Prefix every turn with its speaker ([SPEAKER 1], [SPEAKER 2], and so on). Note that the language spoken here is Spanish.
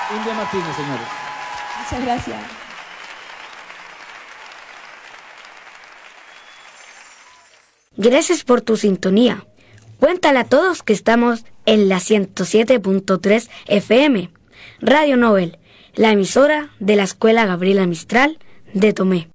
[SPEAKER 1] India Martínez, señores.
[SPEAKER 2] Muchas gracias.
[SPEAKER 3] Gracias por tu sintonía. Cuéntale a todos que estamos en la 107.3 FM, Radio Nobel, la emisora de la Escuela Gabriela Mistral de Tomé.